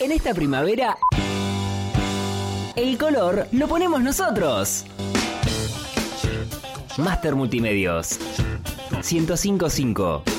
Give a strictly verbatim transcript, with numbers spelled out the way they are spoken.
En esta primavera, el color lo ponemos nosotros. Master Multimedios. ciento cinco punto cinco